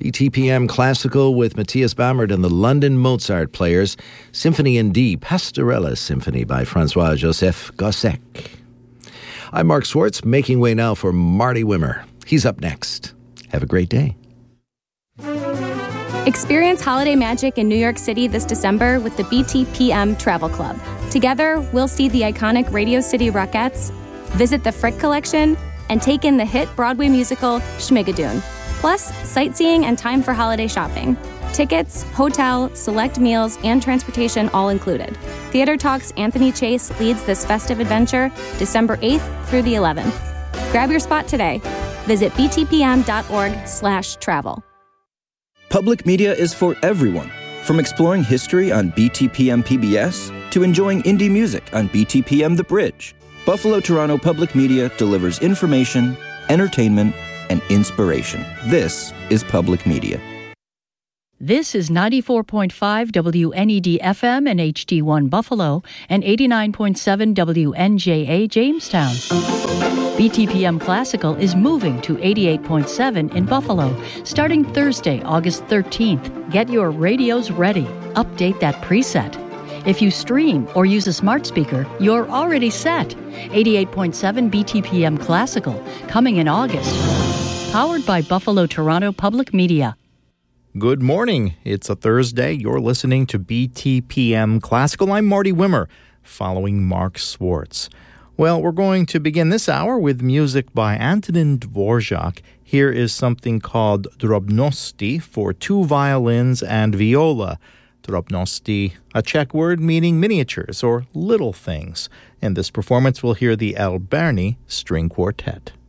BTPM Classical with Matthias Bammert and the London Mozart Players. Symphony in D, Pastorella Symphony by Francois-Joseph Gossec. I'm Mark Swartz, making way now for Marty Wimmer. He's up next. Have a great day. Experience holiday magic in New York City this December with the BTPM Travel Club. Together, we'll see the iconic Radio City Rockettes, visit the Frick Collection, and take in the hit Broadway musical Schmigadoon. Plus, sightseeing and time for holiday shopping. Tickets, hotel, select meals, and transportation all included. Theater Talk's Anthony Chase leads this festive adventure December 8th through the 11th. Grab your spot today. Visit btpm.org/travel. Public media is for everyone. From exploring history on BTPM PBS to enjoying indie music on BTPM The Bridge, Buffalo Toronto Public Media delivers information, entertainment, and inspiration. This is public media. This is 94.5 WNED FM and HD1 Buffalo and 89.7 WNJA Jamestown. BTPM Classical is moving to 88.7 in Buffalo starting Thursday, August 13th. Get your radios ready. Update that preset. If you stream or use a smart speaker, you're already set. 88.7 BTPM Classical, coming in August. Powered by Buffalo Toronto Public Media. Good morning. It's a Thursday. You're listening to BTPM Classical. I'm Marty Wimmer, following Mark Swartz. Well, we're going to begin this hour with music by Antonin Dvorak. Here is something called Drobnosti for two violins and viola. Drobnosti, a Czech word meaning miniatures or little things. In this performance, we'll hear the Alberni String Quartet.